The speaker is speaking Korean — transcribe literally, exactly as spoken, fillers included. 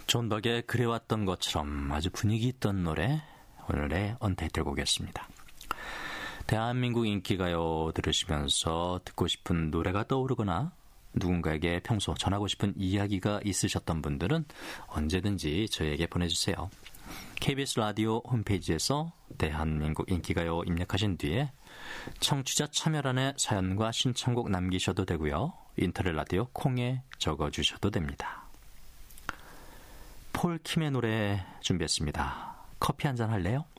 존 덕의 그래왔던 것처럼 아주 분위기 있던 노래, 오늘의 언타이틀곡이었습니다. 대한민국 인기가요 들으시면서 듣고 싶은 노래가 떠오르거나 누군가에게 평소 전하고 싶은 이야기가 있으셨던 분들은 언제든지 저희에게 보내주세요. 케이비에스 라디오 홈페이지에서 대한민국 인기가요 입력하신 뒤에 청취자 참여란에 사연과 신청곡 남기셔도 되고요. 인터넷 라디오 콩에 적어주셔도 됩니다. 폴킴의 노래 준비했습니다. 커피 한잔 할래요?